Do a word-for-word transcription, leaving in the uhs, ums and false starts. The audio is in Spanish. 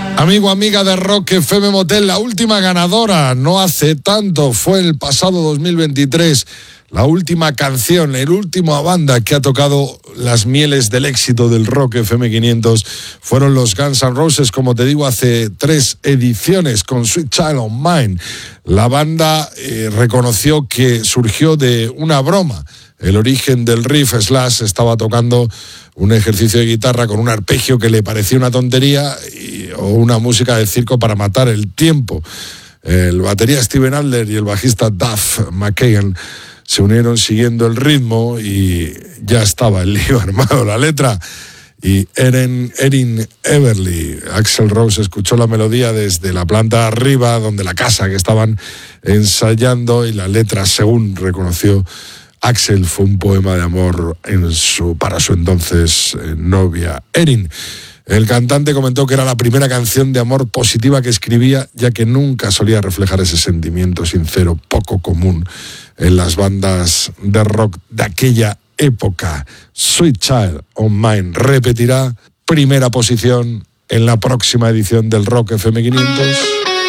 Amigo, amiga de Rock F M Motel, la última ganadora, no hace tanto, fue el pasado dos mil veintitrés. La última canción, la última banda que ha tocado las mieles del éxito del Rock F M quinientos fueron los Guns N' Roses, como te digo, hace tres ediciones con Sweet Child O' Mine. La banda eh, reconoció que surgió de una broma. El origen del riff, Slash estaba tocando un ejercicio de guitarra con un arpegio que le parecía una tontería y, o una música de circo para matar el tiempo. El batería Steven Adler y el bajista Duff McKagan se unieron siguiendo el ritmo y ya estaba el lío armado. La letra y Erin, Erin Everly. Axl Rose escuchó la melodía desde la planta arriba, donde la casa que estaban ensayando, y la letra, según reconoció Axl, fue un poema de amor en su, para su entonces eh, novia Erin. El cantante comentó que era la primera canción de amor positiva que escribía, ya que nunca solía reflejar ese sentimiento sincero, poco común en las bandas de rock de aquella época. Sweet Child O' Mine repetirá primera posición en la próxima edición del Rock F M quinientos.